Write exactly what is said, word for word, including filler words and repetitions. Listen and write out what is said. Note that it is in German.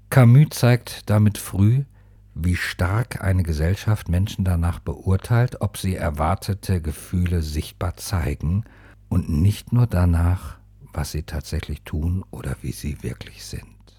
Camus zeigt damit früh, wie stark eine Gesellschaft Menschen danach beurteilt, ob sie erwartete Gefühle sichtbar zeigen und nicht nur danach, was sie tatsächlich tun oder wie sie wirklich sind.